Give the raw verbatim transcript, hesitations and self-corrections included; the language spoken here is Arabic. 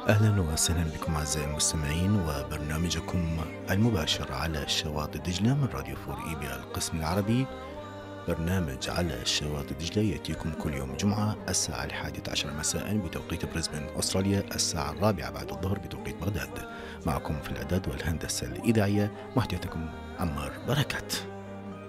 أهلا وسهلا بكم أعزائي المستمعين وبرنامجكم المباشر على شواطئ دجلة من راديو فور إيبيا القسم العربي. برنامج على شواطئ دجلة يأتيكم كل يوم جمعة الساعة الحادية عشر مساء بتوقيت بريسبن أستراليا، الساعة الرابعة بعد الظهر بتوقيت بغداد. معكم في الإعداد والهندسة الإذاعية محدثكم عمار بركات.